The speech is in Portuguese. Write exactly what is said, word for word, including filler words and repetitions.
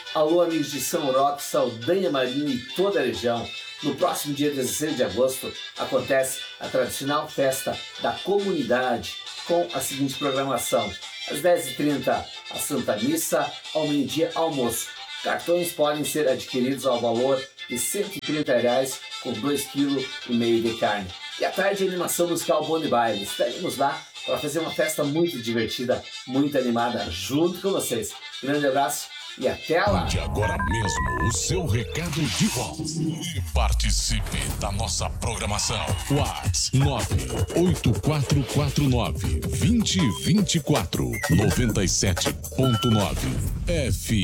Alô, amigos de São Roque, Saldanha Marinho e toda a região. No próximo dia dezesseis de agosto acontece a tradicional festa da comunidade com a seguinte programação. Às dez e trinta, a Santa Missa, ao meio-dia, almoço. Cartões podem ser adquiridos ao valor de cento e trinta reais com dois vírgula cinco quilos de carne. E à tarde, a animação musical Bonde Baile. Estaremos lá para fazer uma festa muito divertida, muito animada, junto com vocês. Grande abraço e até lá! Mande agora mesmo o seu recado de voz e participe da nossa programação. WhatsApp nove oito quatro quatro nove, dois zero dois quatro, nove sete ponto nove F